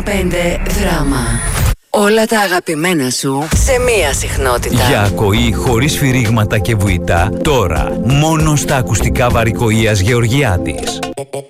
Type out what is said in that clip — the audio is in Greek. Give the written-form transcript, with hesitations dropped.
δράμα. Όλα τα αγαπημένα σου σε μία συχνότητα. Για ακοή χωρίς σφυρίγματα και βουητά, τώρα μόνο στα ακουστικά Βαρικοΐας Γεωργιάδης.